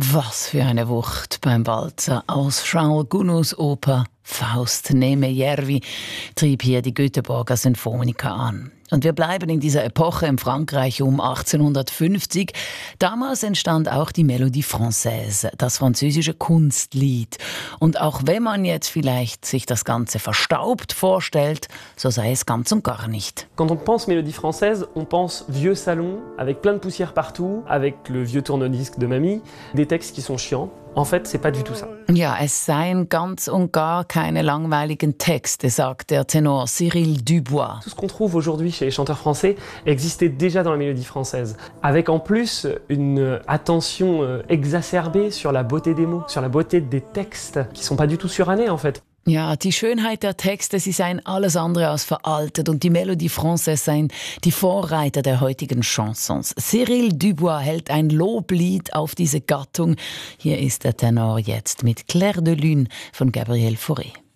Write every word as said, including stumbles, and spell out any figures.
Was für eine Wucht beim Walzer aus Charles Gounod's Oper Faust neme Järvi trieb hier die Göteborger Sinfoniker an. Und wir bleiben in dieser Epoche im Frankreich um achtzehnhundertfünfzig. Damals entstand auch die Mélodie Française, das französische Kunstlied. Und auch wenn man jetzt vielleicht sich das Ganze verstaubt vorstellt, so sei es ganz und gar nicht. Quand on pense Mélodie Française, on pense vieux salon, avec plein de poussière partout, avec le vieux tourne-disque de mamie, des textes qui sont chiants. En fait, c'est pas du tout ça. Ja, es seien ganz und gar keine langweiligen Texte, sagt der Tenor Cyril Dubois. Tout ce qu'on trouve aujourd'hui chez les chanteurs français existait déjà dans la mélodie française, avec en plus une attention exacerbée sur la beauté des mots, sur la beauté des textes, qui sont pas du tout surannés en fait. Ja, die Schönheit der Texte, sie seien alles andere als veraltet und die Mélodie Française seien die Vorreiter der heutigen Chansons. Cyril Dubois hält ein Loblied auf diese Gattung. Hier ist der Tenor jetzt mit Clair de Lune von Gabriel Fauré.